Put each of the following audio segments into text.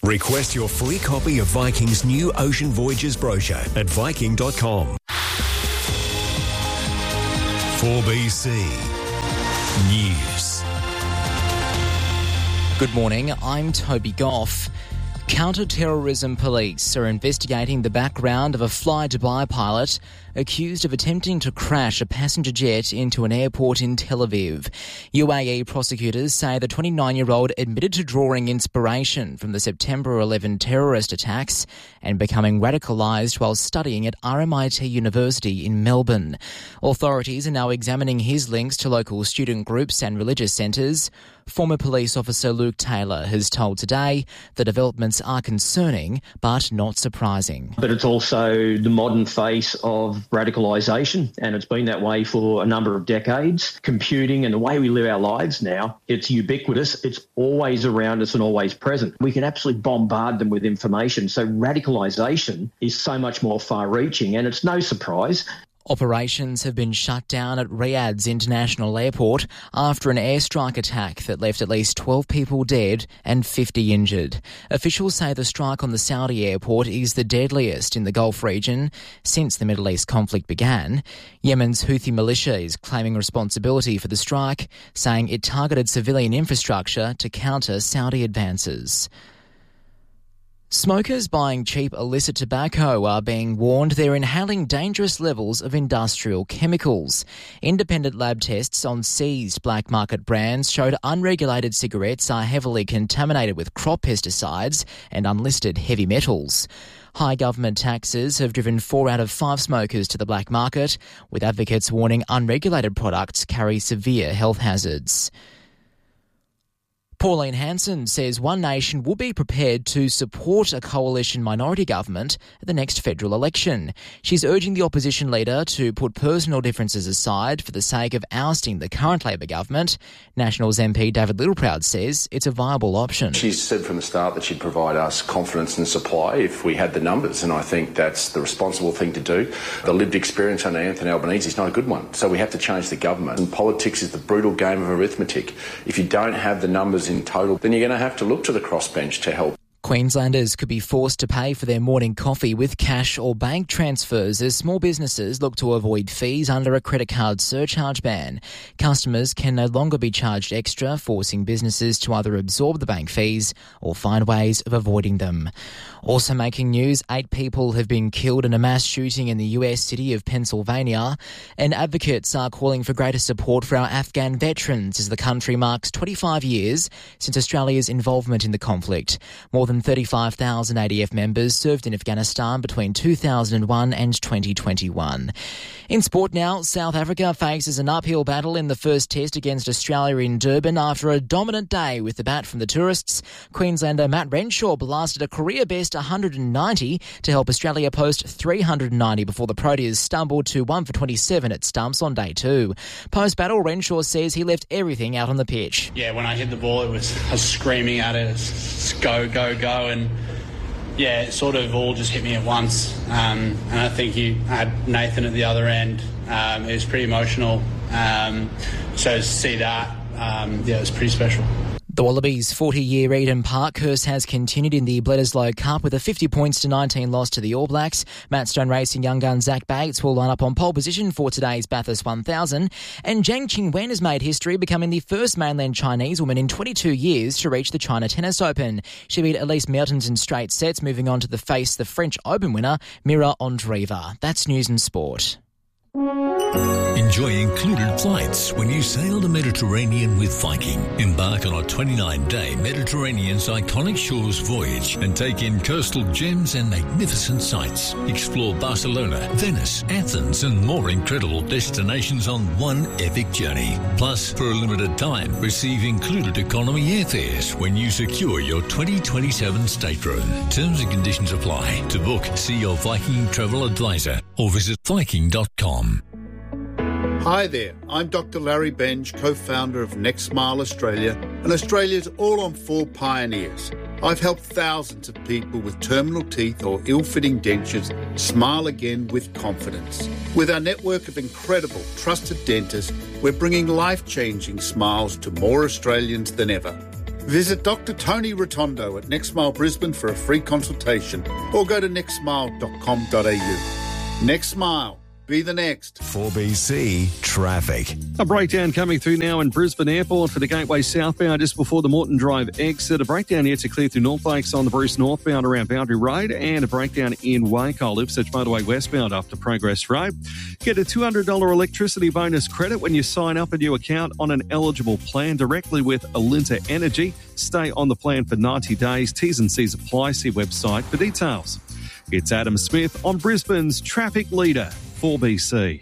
Request your free copy of Viking's new Ocean Voyages brochure at Viking.com. 4BC News. Good morning, I'm Toby Goff. Counter-terrorism police are investigating the background of a Fly Dubai pilot accused of attempting to crash a passenger jet into an airport in Tel Aviv. UAE prosecutors say the 29-year-old admitted to drawing inspiration from the September 11 terrorist attacks and becoming radicalised while studying at RMIT University in Melbourne. Authorities are now examining his links to local student groups and religious centres. Former police officer Luke Taylor has told Today the developments are concerning but not surprising. But it's also the modern face of radicalisation, and it's been that way for a number of decades. Computing and the way we live our lives now, it's ubiquitous, it's always around us and always present. We can absolutely bombard them with information. So radicalisation is so much more far-reaching, and it's no surprise. Operations have been shut down at Riyadh's International Airport after an airstrike attack that left at least 12 people dead and 50 injured. Officials say the strike on the Saudi airport is the deadliest in the Gulf region since the Middle East conflict began. Yemen's Houthi militia is claiming responsibility for the strike, saying it targeted civilian infrastructure to counter Saudi advances. Smokers buying cheap illicit tobacco are being warned they're inhaling dangerous levels of industrial chemicals. Independent lab tests on seized black market brands showed unregulated cigarettes are heavily contaminated with crop pesticides and unlisted heavy metals. High government taxes have driven 4 out of 5 smokers to the black market, with advocates warning unregulated products carry severe health hazards. Pauline Hanson says One Nation will be prepared to support a coalition minority government at the next federal election. She's urging the opposition leader to put personal differences aside for the sake of ousting the current Labor government. Nationals MP David Littleproud says it's a viable option. She said from the start that she'd provide us confidence and supply if we had the numbers, and I think that's the responsible thing to do. The lived experience under Anthony Albanese is not a good one, so we have to change the government. And politics is the brutal game of arithmetic. If you don't have the numbers in total, then you're going to have to look to the crossbench to help. Queenslanders could be forced to pay for their morning coffee with cash or bank transfers as small businesses look to avoid fees under a credit card surcharge ban. Customers can no longer be charged extra, forcing businesses to either absorb the bank fees or find ways of avoiding them. Also making news, 8 people have been killed in a mass shooting in the US city of Pennsylvania, and advocates are calling for greater support for our Afghan veterans as the country marks 25 years since Australia's involvement in the conflict. More than 35,000 ADF members served in Afghanistan between 2001 and 2021. In sport now, South Africa faces an uphill battle in the first test against Australia in Durban after a dominant day with the bat from the tourists. Queenslander Matt Renshaw blasted a career-best 190 to help Australia post 390 before the Proteas stumbled to 1 for 27 at stumps on day 2. Post-battle, Renshaw says he left everything out on the pitch. Yeah, when I hit the ball, I was screaming at it, go, go, go. And yeah, it sort of all just hit me at once. And I think you had Nathan at the other end. It was pretty emotional. So to see that, it was pretty special. The Wallabies' 40-year Eden Park curse has continued in the Bledisloe Cup with a 50 points to 19 loss to the All Blacks. Matt Stone Racing young gun Zach Bates will line up on pole position for today's Bathurst 1000. And Zhang Qingwen has made history, becoming the first mainland Chinese woman in 22 years to reach the China Tennis Open. She beat Elise Mertens in straight sets, moving on to face the French Open winner, Mira Andreeva. That's News and Sport. Enjoy included flights when you sail the Mediterranean with Viking. Embark on a 29-day Mediterranean's iconic shores voyage and take in coastal gems and magnificent sights. Explore Barcelona, Venice, Athens and more incredible destinations on one epic journey. Plus, for a limited time, receive included economy airfares when you secure your 2027 stateroom. Terms and conditions apply. To book, see your Viking travel advisor or visit Viking.com. Hi there, I'm Dr. Larry Benge, co-founder of Next Smile Australia and Australia's all-on-4 pioneers. I've helped thousands of people with terminal teeth or ill-fitting dentures smile again with confidence. With our network of incredible, trusted dentists, we're bringing life-changing smiles to more Australians than ever. Visit Dr. Tony Rotondo at Next Mile Brisbane for a free consultation or go to nextmile.com.au. Next Mile. Be the next. 4BC Traffic. A breakdown coming through now in Brisbane Airport for the Gateway southbound just before the Moreton Drive exit. A breakdown yet to clear through North Lakes on the Bruce northbound around Boundary Road, and a breakdown in Waco, Ipswich Motorway westbound after Progress Road. Get a $200 electricity bonus credit when you sign up a new account on an eligible plan directly with Alinta Energy. Stay on the plan for 90 days. T's and C's apply. See website for details. It's Adam Smith on Brisbane's traffic leader, 4BC.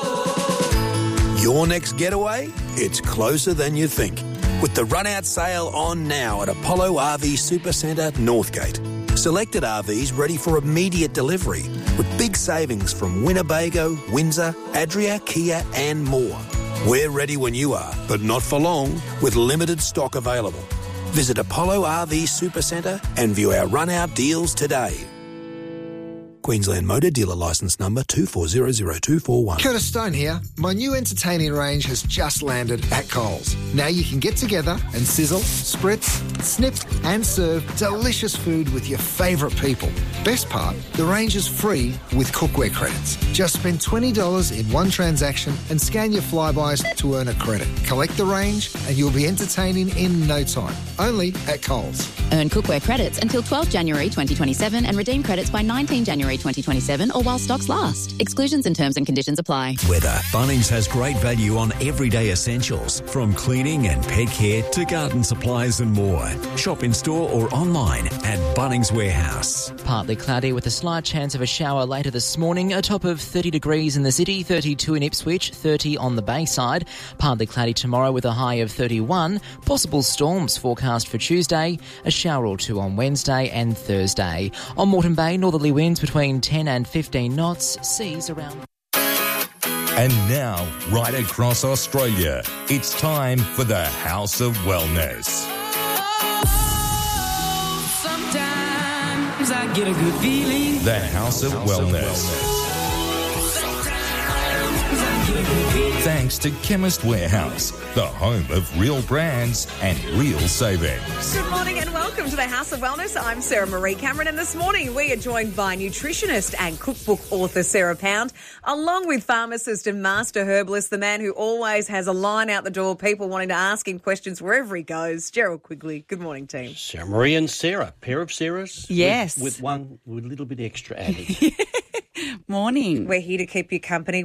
Your next getaway? It's closer than you think. With the run-out sale on now at Apollo RV Supercentre, Northgate. Selected RVs ready for immediate delivery with big savings from Winnebago, Windsor, Adria, Kia and more. We're ready when you are, but not for long, with limited stock available. Visit Apollo RV Supercentre and view our run-out deals today. Queensland Motor Dealer Licence Number 2400241. Curtis Stone here. My new entertaining range has just landed at Coles. Now you can get together and sizzle, spritz, snip and serve delicious food with your favourite people. Best part, the range is free with cookware credits. Just spend $20 in one transaction and scan your Flybys to earn a credit. Collect the range and you'll be entertaining in no time. Only at Coles. Earn cookware credits until 12 January 2027 and redeem credits by 19 January 2027 or while stocks last. Exclusions and terms and conditions apply. Weather. Bunnings has great value on everyday essentials, from cleaning and pet care to garden supplies and more. Shop in store or online at Bunnings Warehouse. Partly cloudy with a slight chance of a shower later this morning. A top of 30 degrees in the city, 32 in Ipswich, 30 on the Bayside. Partly cloudy tomorrow with a high of 31. Possible storms forecast for Tuesday. A shower or two on Wednesday and Thursday. On Moreton Bay, northerly winds between 10 and 15 knots. Seas around. And now, right across Australia, it's time for the House of Wellness. Sometimes I get a good feeling. The House of Wellness. Thanks to Chemist Warehouse, the home of real brands and real savings. Good morning and welcome to the House of Wellness. I'm Sarah Marie Cameron, and this morning we are joined by nutritionist and cookbook author Sarah Pound, along with pharmacist and master herbalist, the man who always has a line out the door, people wanting to ask him questions wherever he goes, Gerald Quigley. Good morning, team. Sarah Marie and Sarah, pair of Sarahs. Yes. With a little bit extra added. Morning. We're here to keep you company.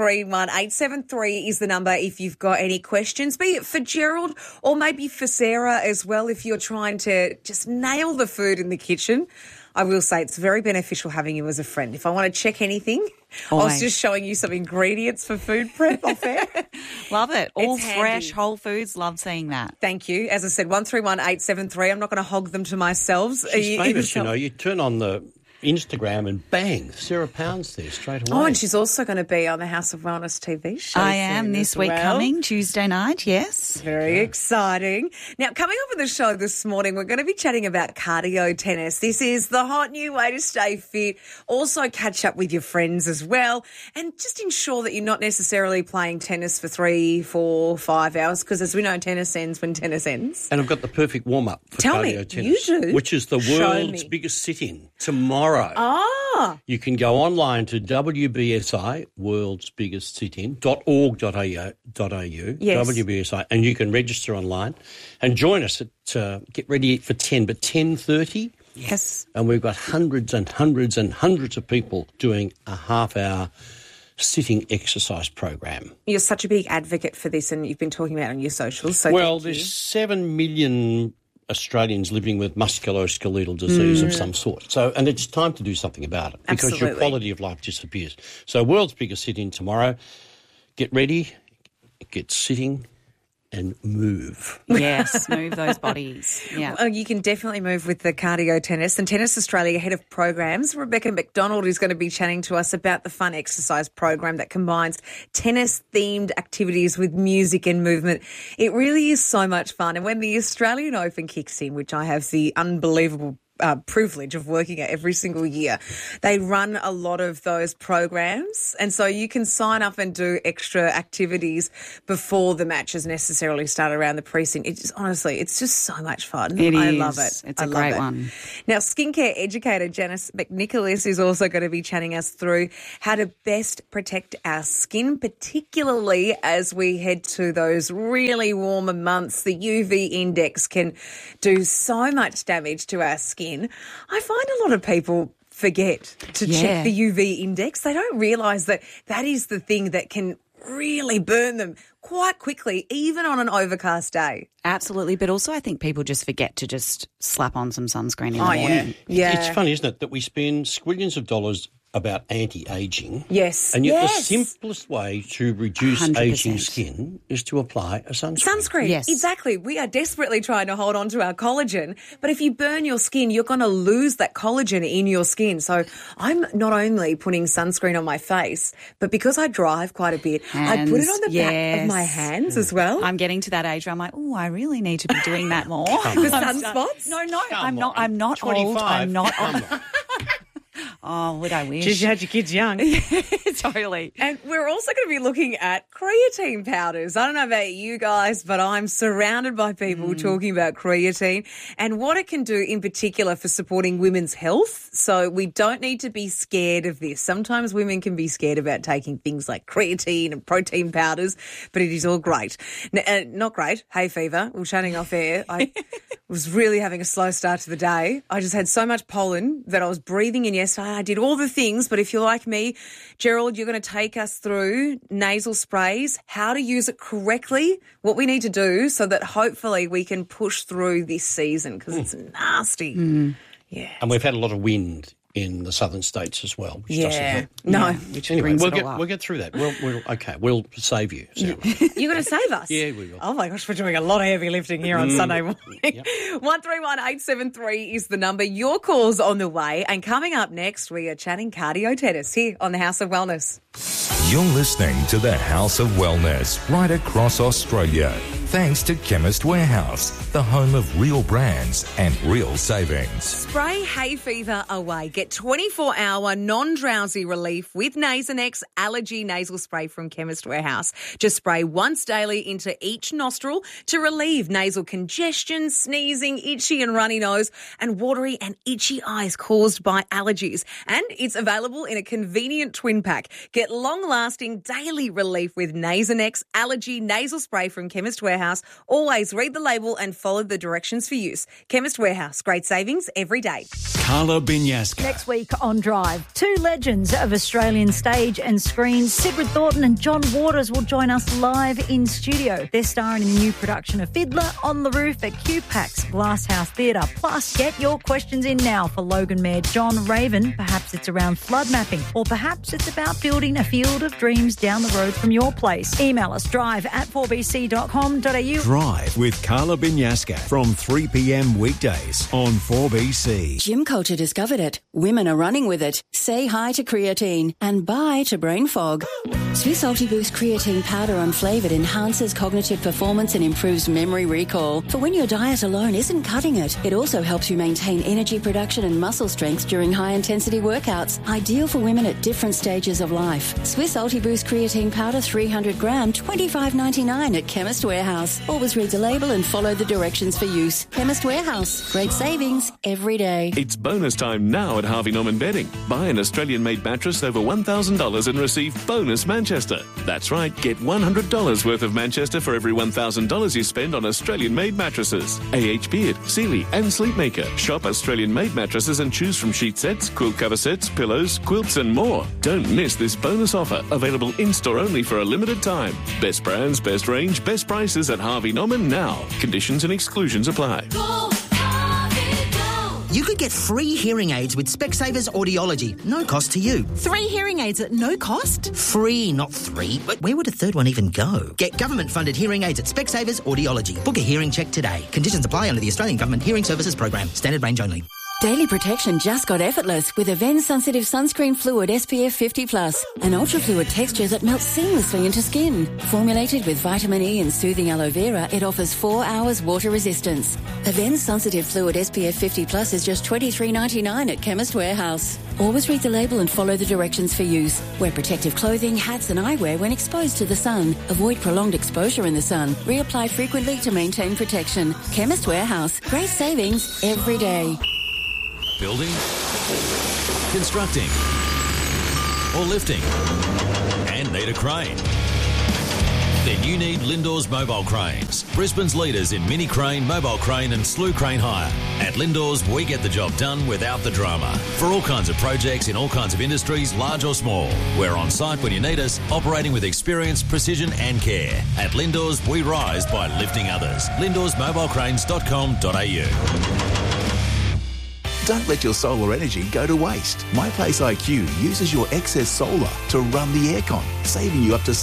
131873 is the number if you've got any questions, be it for Gerald or maybe for Sarah as well, if you're trying to just nail the food in the kitchen. I will say it's very beneficial having you as a friend. If I want to check anything, always. I was just showing you some ingredients for food prep off air. Love it. All It's fresh, handy. whole foods. Love seeing that. Thank you. As I said, 131873. I'm not going to hog them to myself. She's famous, you know. You turn on the Instagram and bang, Sarah Pound's there straight away. Oh, and she's also going to be on the House of Wellness TV show. I am this week coming, Tuesday night, yes. Very exciting. Now, coming up on the show this morning, we're going to be chatting about cardio tennis. This is the hot new way to stay fit. Also catch up with your friends as well, and just ensure that you're not necessarily playing tennis for 3, 4, 5 hours, because as we know, tennis ends when tennis ends. And I've got the perfect warm-up for cardio tennis. You do? Which is the Show world's me. biggest sit-in tomorrow. Ah. You can go online to WBSI, world's biggest sit-in.org.au, Yes. WBSI, and you can register online and join us at, get ready for 10, but 10:30. Yes. And we've got hundreds and hundreds and hundreds of people doing a half-hour sitting exercise program. You're such a big advocate for this, and you've been talking about it on your socials. So Well, thank you. there's 7 million Australians living with musculoskeletal disease of some sort. So, and it's time to do something about it because your Absolutely. quality of life disappears. So, world's biggest sit-in tomorrow. Get ready, get sitting and move. Yes, move those bodies. Yeah. Well, you can definitely move with the cardio tennis. And Tennis Australia head of programs, Rebecca McDonald, is going to be chatting to us about the fun exercise program that combines tennis-themed activities with music and movement. It really is so much fun. And when the Australian Open kicks in, which I have the unbelievable privilege of working at every single year. They run a lot of those programs, and so you can sign up and do extra activities before the matches necessarily start around the precinct. It's just so much fun. I love it. It's a great one. Now, skincare educator Janice McNicholas is also going to be chatting us through how to best protect our skin, particularly as we head to those really warmer months. The UV index can do so much damage to our skin. I find a lot of people forget to check the UV index. They don't realise that is the thing that can really burn them quite quickly, even on an overcast day. Absolutely, but also I think people just forget to just slap on some sunscreen in the morning. Yeah. It's funny, isn't it, that we spend squillions of dollars about anti-aging. Yes. And yet the simplest way to reduce 100%. ageing skin is to apply a sunscreen. Yes. Exactly. We are desperately trying to hold on to our collagen, but if you burn your skin, you're going to lose that collagen in your skin. So I'm not only putting sunscreen on my face, but because I drive quite a bit, I put it on the back of my hands as well. I'm getting to that age where I'm like, I really need to be doing that more. The sunspots? No, I'm not 25. old. I'm not old. Oh, would I wish? Just you had your kids young. Totally. And we're also going to be looking at creatine powders. I don't know about you guys, but I'm surrounded by people talking about creatine and what it can do in particular for supporting women's health. So we don't need to be scared of this. Sometimes women can be scared about taking things like creatine and protein powders, but it is all great. Not great. Hay fever. We were chatting off air. I was really having a slow start to the day. I just had so much pollen that I was breathing in yesterday. I did all the things, but if you're like me, Gerald, you're going to take us through nasal sprays, how to use it correctly, what we need to do so that hopefully we can push through this season because it's nasty. Yeah. And we've had a lot of wind in the southern states as well, which doesn't help. No. Which anyway, we'll get through that. We'll save you. Sarah. You're going to save us? Yeah, we will. Oh, my gosh, we're doing a lot of heavy lifting here on Sunday morning. 131873 is the number. Your call's on the way. And coming up next, we are chatting cardio tennis here on the House of Wellness. You're listening to the House of Wellness right across Australia. Thanks to Chemist Warehouse, the home of real brands and real savings. Spray hay fever away. Get 24-hour non-drowsy relief with Nasonex Allergy Nasal Spray from Chemist Warehouse. Just spray once daily into each nostril to relieve nasal congestion, sneezing, itchy and runny nose, and watery and itchy eyes caused by allergies. And it's available in a convenient twin pack. Get long-lasting daily relief with Nasonex Allergy Nasal Spray from Chemist Warehouse. Always read the label and follow the directions for use. Chemist Warehouse. Great savings every day. Carla Binyaska. Next week on Drive, two legends of Australian stage and screen, Sigrid Thornton and John Waters, will join us live in studio. They're starring in the new production of Fiddler on the Roof at QPAX Glasshouse Theatre. Plus, get your questions in now for Logan Mayor John Raven. Perhaps it's around flood mapping, or perhaps it's about building a field of dreams down the road from your place. Email us drive@4bc.com.au. Drive with Carla Binyaska from 3 p.m. weekdays on 4BC. Gym culture discovered it. Women are running with it. Say hi to creatine and bye to brain fog. Swiss Ultiboost creatine powder unflavoured enhances cognitive performance and improves memory recall. For when your diet alone isn't cutting it, it also helps you maintain energy production and muscle strength during high-intensity workouts. Ideal for women at different stages of life. Swiss Ultiboost creatine powder 300 gram, $25.99 at Chemist Warehouse. Always read the label and follow the directions for use. Chemist Warehouse. Great savings every day. It's bonus time now at Harvey Norman Bedding. Buy an Australian-made mattress over $1,000 and receive bonus Manchester. That's right, get $100 worth of Manchester for every $1,000 you spend on Australian-made mattresses. AH Beard, Sealy and Sleepmaker. Shop Australian-made mattresses and choose from sheet sets, quilt cover sets, pillows, quilts and more. Don't miss this bonus offer, available in-store only for a limited time. Best brands, best range, best prices at Harvey Norman now. Conditions and exclusions apply. You could get free hearing aids with Specsavers Audiology. No cost to you. 3 hearing aids at no cost? Free, not 3. But where would a third one even go? Get government-funded hearing aids at Specsavers Audiology. Book a hearing check today. Conditions apply under the Australian Government Hearing Services Program. Standard range only. Daily protection just got effortless with Avens Sensitive Sunscreen Fluid SPF 50+, an ultra-fluid texture that melts seamlessly into skin. Formulated with vitamin E and soothing aloe vera, it offers 4 hours water resistance. Avens Sensitive Fluid SPF 50+ is just $23.99 at Chemist Warehouse. Always read the label and follow the directions for use. Wear protective clothing, hats and eyewear when exposed to the sun. Avoid prolonged exposure in the sun. Reapply frequently to maintain protection. Chemist Warehouse. Great savings every day. Building, constructing, or lifting, and need a crane? Then you need Lindor's Mobile Cranes, Brisbane's leaders in mini crane, mobile crane and slew crane hire. At Lindor's, we get the job done without the drama. For all kinds of projects in all kinds of industries, large or small. We're on site when you need us, operating with experience, precision and care. At Lindor's, we rise by lifting others. Lindor'sMobileCranes.com.au. Don't let your solar energy go to waste. MyPlace IQ uses your excess solar to run the aircon, saving you up to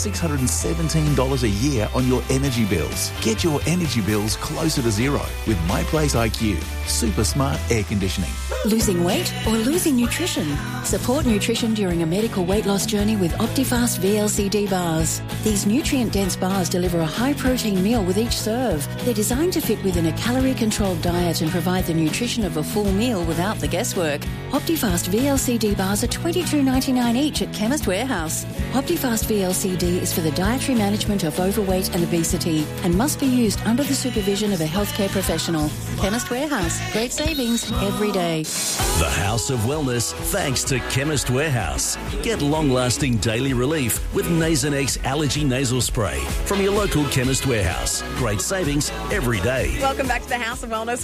$617 a year on your energy bills. Get your energy bills closer to zero with MyPlace IQ. Super smart air conditioning. Losing weight or losing nutrition? Support nutrition during a medical weight loss journey with Optifast VLCD bars. These nutrient-dense bars deliver a high-protein meal with each serve. They're designed to fit within a calorie-controlled diet and provide the nutrition of a full meal without the guesswork. Optifast VLCD bars are $22.99 each at Chemist Warehouse. Optifast VLCD is for the dietary management of overweight and obesity and must be used under the supervision of a healthcare professional. Chemist Warehouse. Great savings every day. The House of Wellness, thanks to Chemist Warehouse. Get long-lasting daily relief with Nasonex Allergy Nasal Spray from your local Chemist Warehouse. Great savings every day. Welcome back to the House of Wellness.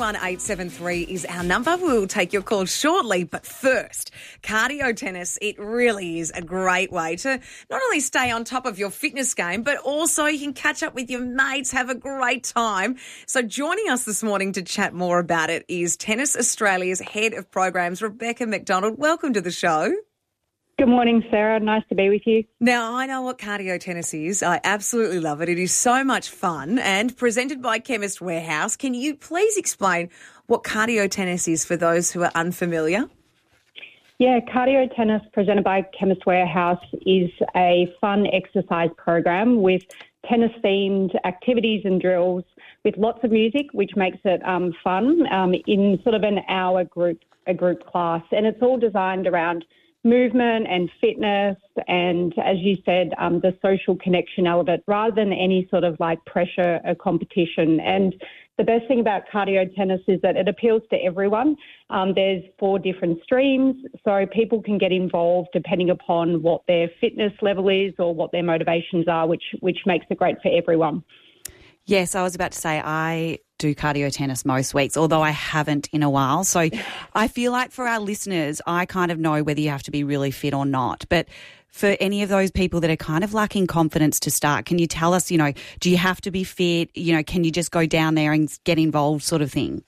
131873 is our number. We'll take your call shortly, but first, cardio tennis. It really is a great way to not only stay on top of your fitness game, but also you can catch up with your mates, have a great time. So joining us this morning to chat more about it is Tennis Australia's Head of Programs, Rebecca McDonald. Welcome to the show. Good morning, Sarah. Nice to be with you. Now, I know what cardio tennis is. I absolutely love it. It is so much fun and presented by Chemist Warehouse. Can you please explain what cardio tennis is for those who are unfamiliar? Yeah, cardio tennis presented by Chemist Warehouse is a fun exercise program with tennis-themed activities and drills with lots of music, which makes it fun in sort of an hour a group class. And it's all designed around movement and fitness and, as you said, the social connection element rather than any sort of like pressure or competition. And the best thing about cardio tennis is that it appeals to everyone. There's 4 different streams, so people can get involved depending upon what their fitness level is or what their motivations are, which makes it great for everyone. Yes, I was about to say I do cardio tennis most weeks, although I haven't in a while. So I feel like for our listeners, I kind of know whether you have to be really fit or not. But for any of those people that are kind of lacking confidence to start, can you tell us, do you have to be fit? Can you just go down there and get involved sort of thing?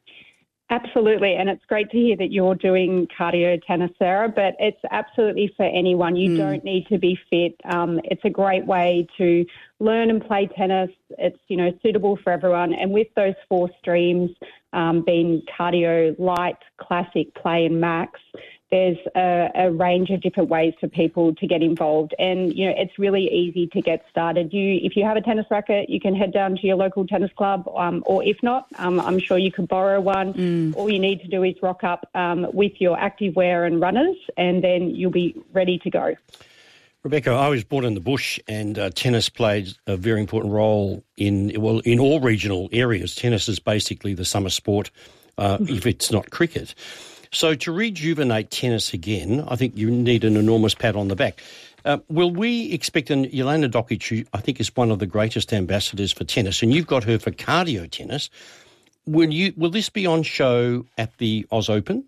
Absolutely, and it's great to hear that you're doing cardio tennis, Sarah, but it's absolutely for anyone. You don't need to be fit. It's a great way to learn and play tennis. It's, suitable for everyone. And with those 4 streams being cardio, light, classic, play and max, there's a range of different ways for people to get involved. And, it's really easy to get started. If you have a tennis racket, you can head down to your local tennis club, or if not, I'm sure you could borrow one. All you need to do is rock up with your activewear and runners, and then you'll be ready to go. Rebecca, I was born in the bush, and tennis played a very important role in all regional areas. Tennis is basically the summer sport, if it's not cricket. So to rejuvenate tennis again, I think you need an enormous pat on the back. Will we expect, and Jelena Dokic, who I think is one of the greatest ambassadors for tennis, and you've got her for cardio tennis, will this be on show at the Oz Open?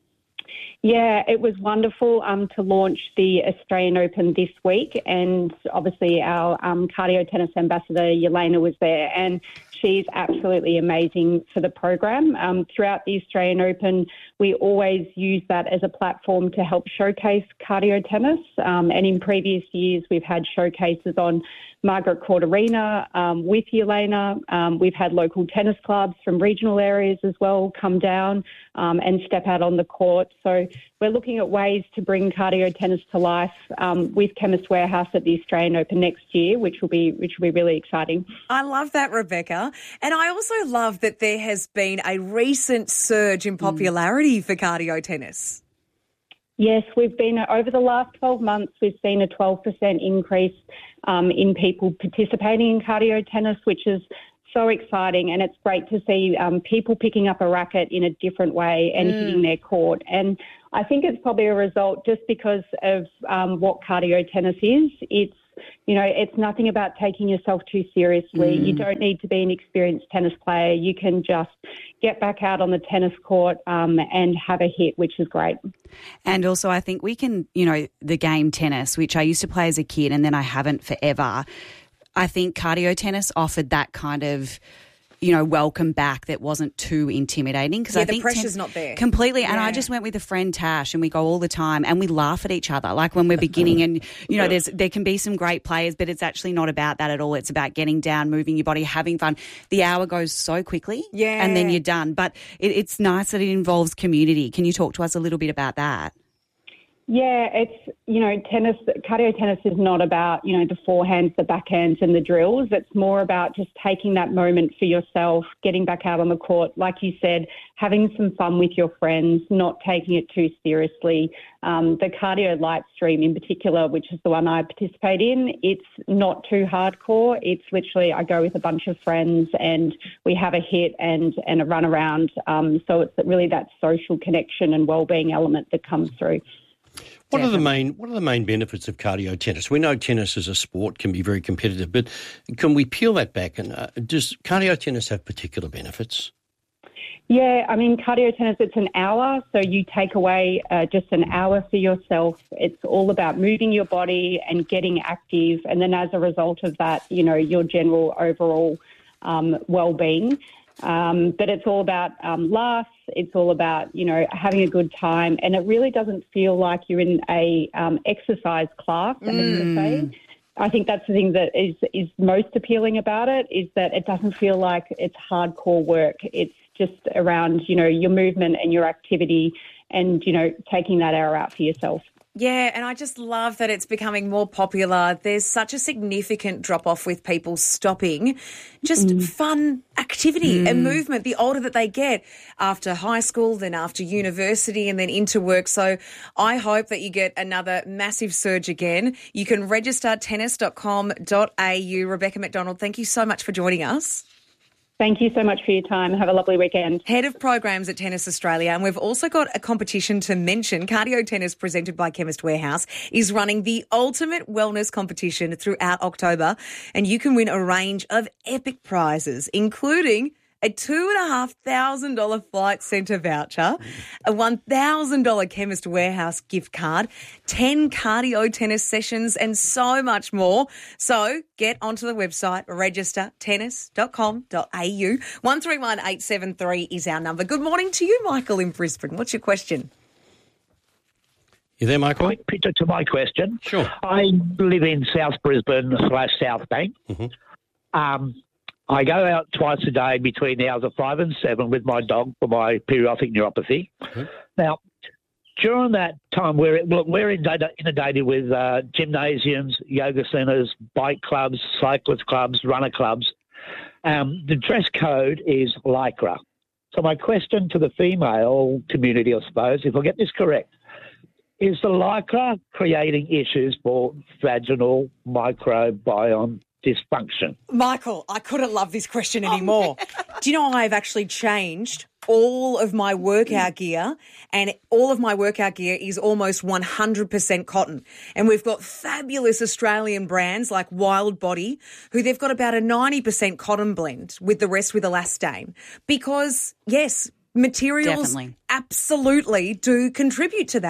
Yeah, it was wonderful to launch the Australian Open this week, and obviously our cardio tennis ambassador Jelena was there, and she's absolutely amazing for the program. Throughout the Australian Open, we always use that as a platform to help showcase cardio tennis. And in previous years, we've had showcases on Margaret Court Arena with Elena. We've had local tennis clubs from regional areas as well come down and step out on the court. So we're looking at ways to bring cardio tennis to life with Chemist Warehouse at the Australian Open next year, which will be really exciting. I love that, Rebecca. And I also love that there has been a recent surge in popularity for cardio tennis. Yes, we've been, over the last 12 months, we've seen a 12% increase in people participating in cardio tennis, which is so exciting. And it's great to see people picking up a racket in a different way and hitting their court. And I think it's probably a result just because of what cardio tennis is. It's nothing about taking yourself too seriously. You don't need to be an experienced tennis player. You can just get back out on the tennis court and have a hit, which is great. And also I think we can, the game tennis, which I used to play as a kid and then I haven't forever. I think cardio tennis offered that kind of, welcome back that wasn't too intimidating. Because I think the pressure's not there. Completely. Yeah. And I just went with a friend, Tash, and we go all the time and we laugh at each other. Like when we're beginning and, there can be some great players, but it's actually not about that at all. It's about getting down, moving your body, having fun. The hour goes so quickly and then you're done. But it's nice that it involves community. Can you talk to us a little bit about that? Yeah, it's, cardio tennis is not about, the forehands, the backhands and the drills. It's more about just taking that moment for yourself, getting back out on the court, like you said, having some fun with your friends, not taking it too seriously. The cardio light stream in particular, which is the one I participate in, it's not too hardcore. It's literally I go with a bunch of friends and we have a hit and a run around. So it's really that social connection and wellbeing element that comes through. What are the main benefits of cardio tennis? We know tennis as a sport can be very competitive, but can we peel that back? And does cardio tennis have particular benefits? Yeah, cardio tennis, it's an hour, so you take away just an hour for yourself. It's all about moving your body and getting active, and then as a result of that, your general overall well-being. But it's all about laughs. It's all about, having a good time. And it really doesn't feel like you're in a exercise class, as to say. I think that's the thing that is most appealing about it, is that it doesn't feel like it's hardcore work. It's just around, your movement and your activity and, taking that hour out for yourself. Yeah, and I just love that it's becoming more popular. There's such a significant drop-off with people stopping just fun activity and movement the older that they get, after high school, then after university and then into work. So I hope that you get another massive surge again. You can register tennis.com.au. Rebecca McDonald, thank you so much for joining us. Thank you so much for your time. Have a lovely weekend. Head of Programs at Tennis Australia. And we've also got a competition to mention. Cardio Tennis, presented by Chemist Warehouse, is running the ultimate wellness competition throughout October. And you can win a range of epic prizes, including a $2,500 Flight Centre voucher, a $1,000 Chemist Warehouse gift card, 10 cardio tennis sessions and so much more. So get onto the website, register tennis.com.au. 131873 is our number. Good morning to you, Michael in Brisbane. What's your question? You there, Michael? Quick picture to my question. Sure. I live in South Brisbane / South Bank. I go out twice a day between the hours of 5 and 7 with my dog for my periodic neuropathy. Now, during that time, we're inundated with gymnasiums, yoga centres, bike clubs, cyclist clubs, runner clubs. The dress code is lycra. So my question to the female community, I suppose, if I get this correct, is the lycra creating issues for vaginal microbiome dysfunction? Michael, I couldn't love this question anymore. Do you know I've actually changed all of my workout gear, and all of my workout gear is almost 100% cotton. And we've got fabulous Australian brands like Wild Body, who they've got about a 90% cotton blend with the rest with elastane. Because, yes, materials absolutely do contribute to that.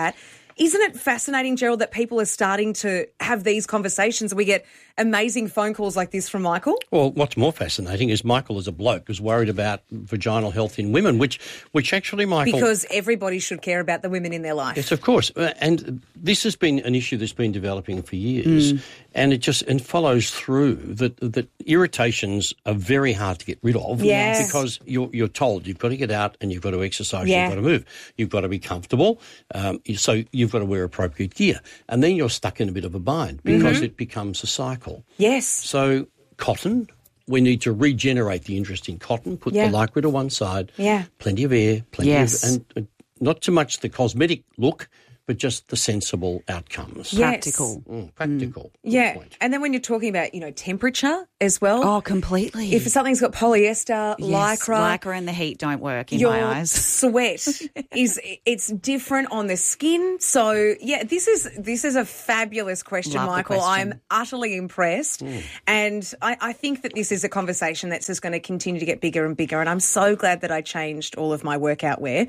Isn't it fascinating, Gerald, that people are starting to have these conversations? We get amazing phone calls like this from Michael. Well, what's more fascinating is Michael as a bloke is worried about vaginal health in women, which actually, Michael... Because everybody should care about the women in their life. Yes, of course. And this has been an issue that's been developing for years, and it follows through that irritations are very hard to get rid of because you're told you've got to get out and you've got to exercise, you've got to move, you've got to be comfortable, so you've got to wear appropriate gear. And then you're stuck in a bit of a bind because it becomes a cycle. Yes. So cotton, we need to regenerate the interest in cotton, put the lycra to one side, plenty of air, and not so much the cosmetic look, but just the sensible outcomes. Practical. Practical. Yeah. And then when you're talking about, temperature as well. Oh, completely. If something's got polyester, lycra. Lycra and the heat don't work in my eyes. Sweat it's different on the skin. So, this is a fabulous question, Love Michael. the question. I'm utterly impressed. And I think that this is a conversation that's just going to continue to get bigger and bigger. And I'm so glad that I changed all of my workout wear.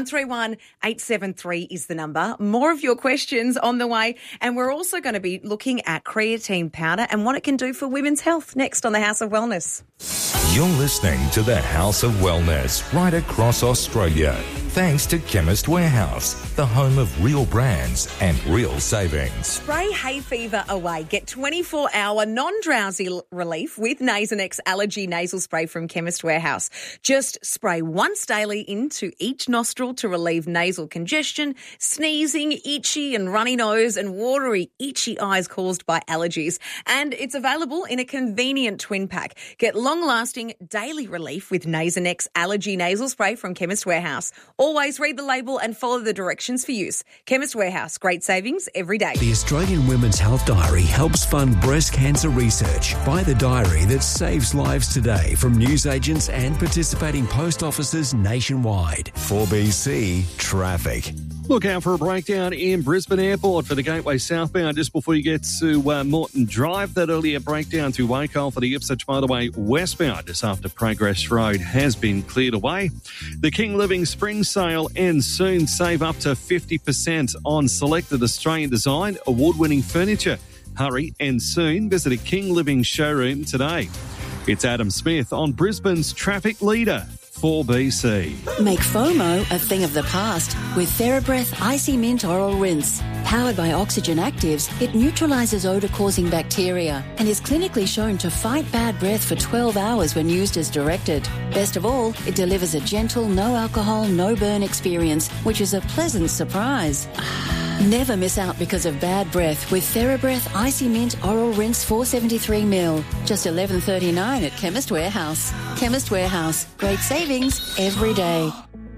131873 is the number. More of your questions on the way. And we're also going to be looking at creatine powder and what it can do for women's health next on the House of Wellness. You're listening to the House of Wellness right across Australia. Thanks to Chemist Warehouse, the home of real brands and real savings. Spray hay fever away. Get 24-hour non-drowsy relief with Nasonex Allergy Nasal Spray from Chemist Warehouse. Just spray once daily into each nostril to relieve nasal congestion, sneezing, itchy and runny nose and watery, itchy eyes caused by allergies. And it's available in a convenient twin pack. Get long-lasting daily relief with Nasonex Allergy Nasal Spray from Chemist Warehouse. Always read the label and follow the directions for use. Chemist Warehouse, great savings every day. The Australian Women's Health Diary helps fund breast cancer research. Buy the diary that saves lives today from newsagents and participating post offices nationwide. 4BC Traffic. Look out for a breakdown in Brisbane Airport for the Gateway southbound just before you get to Moreton Drive. That earlier breakdown through Wacol for the Ipswich Motorway westbound just after Progress Road has been cleared away. The King Living Spring Sale ends soon. Save up to 50% on selected Australian design award-winning furniture. Hurry and soon. Visit a King Living showroom today. It's Adam Smith on Brisbane's Traffic Leader. 4BC. Make FOMO a thing of the past with TheraBreath Icy Mint Oral Rinse. Powered by Oxygen Actives, it neutralises odour-causing bacteria and is clinically shown to fight bad breath for 12 hours when used as directed. Best of all, it delivers a gentle, no-alcohol, no-burn experience, which is a pleasant surprise. Never miss out because of bad breath with TheraBreath Icy Mint Oral Rinse 473ml. Just $11.39 at Chemist Warehouse. Chemist Warehouse. Great savings every day.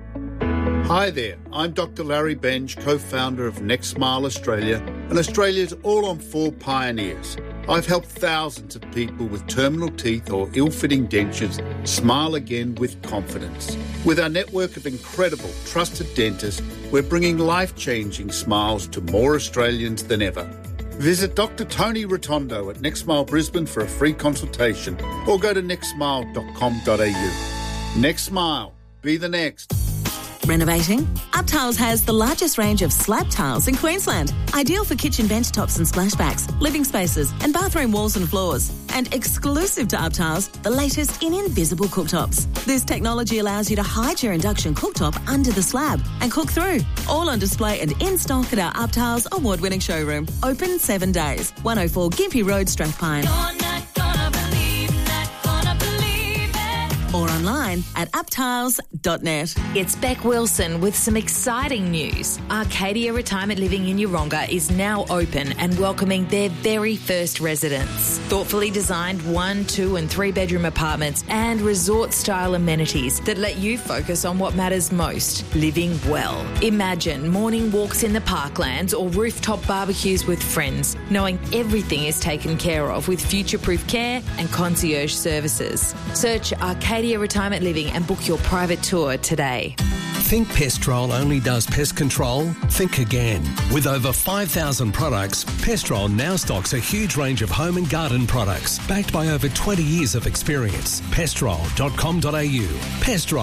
Hi there, I'm Dr. Larry Benj, co-founder of Next Smile Australia and Australia's all-on-4 pioneers. I've helped thousands of people with terminal teeth or ill-fitting dentures smile again with confidence. With our network of incredible, trusted dentists, we're bringing life-changing smiles to more Australians than ever. Visit Dr. Tony Rotondo at Next Smile Brisbane for a free consultation or go to nextsmile.com.au. Next Smile. Be the next. Renovating? UpTiles has the largest range of slab tiles in Queensland. Ideal for kitchen bench tops and splashbacks, living spaces and bathroom walls and floors. And exclusive to UpTiles, the latest in invisible cooktops. This technology allows you to hide your induction cooktop under the slab and cook through. All on display and in stock at our UpTiles award-winning showroom. Open 7 days. 104 Gympie Road, Strathpine. Or online at uptiles.net. It's Beck Wilson with some exciting news. Arcadia Retirement Living in Yeronga is now open and welcoming their very first residents. Thoughtfully designed 1, 2 and 3 bedroom apartments and resort-style amenities that let you focus on what matters most, living well. Imagine morning walks in the parklands or rooftop barbecues with friends, knowing everything is taken care of with future-proof care and concierge services. Search Arcadia Retirement Living and book your private tour today. Think Pestrol only does pest control? Think again. With over 5,000 products, Pestrol now stocks a huge range of home and garden products backed by over 20 years of experience. Pestrol.com.au. Pestrol.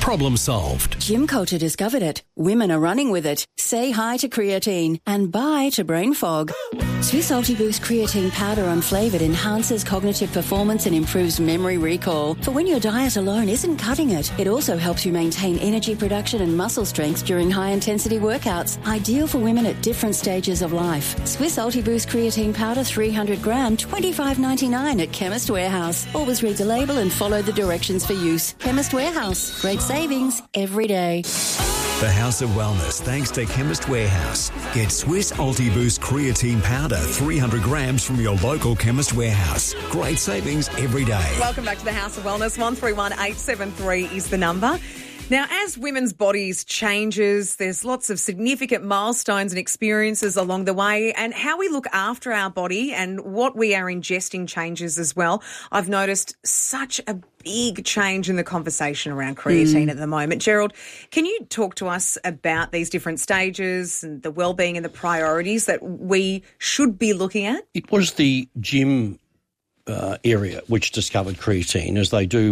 problem solved. Gym culture discovered it. Women are running with it. Say hi to creatine and bye to brain fog. Swiss Ultiboost creatine powder unflavoured enhances cognitive performance and improves memory recall. For when your diet alone isn't cutting it, it also helps you maintain energy production and muscle strength during high-intensity workouts. Ideal for women at different stages of life. Swiss Ultiboost creatine powder 300 gram, $25.99 at Chemist Warehouse. Always read the label and follow the directions for use. Chemist Warehouse. Great savings every day. The House of Wellness, thanks to Chemist Warehouse. Get Swiss Ultiboost creatine powder, 300 grams from your local Chemist Warehouse. Great savings every day. Welcome back to the House of Wellness. 131873 is the number. Now, as women's bodies changes, there's lots of significant milestones and experiences along the way, and how we look after our body and what we are ingesting changes as well. I've noticed such a big change in the conversation around creatine at the moment. Gerald, can you talk to us about these different stages and the well-being and the priorities that we should be looking at? It was the gym area which discovered creatine, as they do